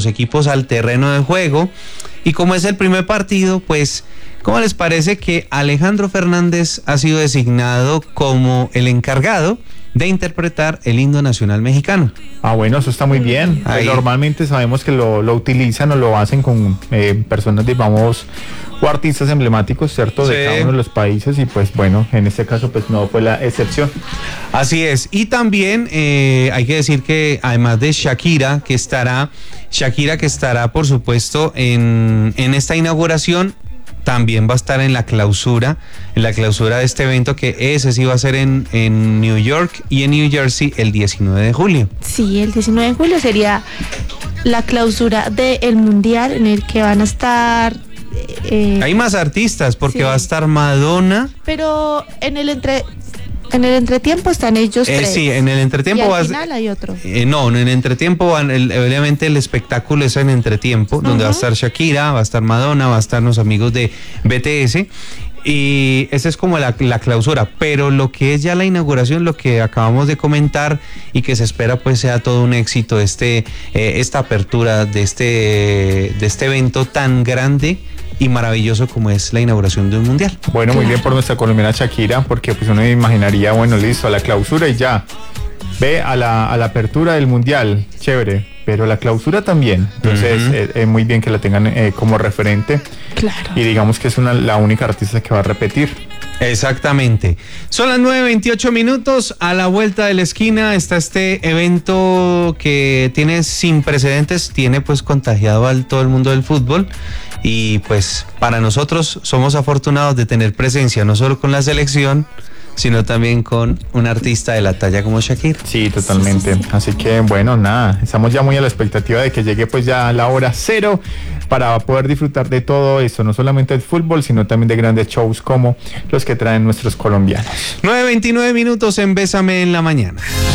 los equipos al terreno de juego. Y como es el primer partido, pues, ¿cómo les parece que Alejandro Fernández ha sido designado como el encargado de interpretar el himno nacional mexicano? Bueno, eso está muy bien. Pues normalmente sabemos que lo utilizan o lo hacen con personas, digamos, o artistas emblemáticos, ¿cierto? De cada uno de los países, y pues bueno, en este caso pues no fue la excepción. Así es. Y también hay que decir que además de Shakira que estará por supuesto en esta inauguración, también va a estar en la clausura de este evento, que ese sí va a ser en New York y en New Jersey el 19 de julio. Sí, el 19 de julio sería la clausura del Mundial, en el que van a estar... hay más artistas, porque va a estar Madonna. Pero en el entretiempo están ellos tres. Sí, en el entretiempo. Y al final hay otro. No, en el entretiempo obviamente el espectáculo es en entretiempo, donde va a estar Shakira, va a estar Madonna, va a estar los amigos de BTS. Y esa es como la clausura, pero lo que es ya la inauguración, lo que acabamos de comentar y que se espera pues sea todo un éxito, esta apertura de este evento tan grande y maravilloso como es la inauguración de un mundial. Bueno, muy bien por nuestra colombiana Shakira, porque pues uno imaginaría, bueno, listo, a la clausura y ya, ve a la apertura del mundial, chévere, pero la clausura también. Entonces es muy bien que la tengan como referente. Claro. Y digamos que es la única artista que va a repetir. Exactamente. Son las 9:28. A la vuelta de la esquina está este evento que tiene sin precedentes, tiene pues contagiado a todo el mundo del fútbol. Y pues para nosotros somos afortunados de tener presencia no solo con la selección, sino también con un artista de la talla como Shakira. Sí, totalmente. Así que bueno, nada, estamos ya muy a la expectativa de que llegue pues ya la hora cero para poder disfrutar de todo esto, no solamente del fútbol, sino también de grandes shows como los que traen nuestros colombianos. 9:29 en Bésame en la Mañana.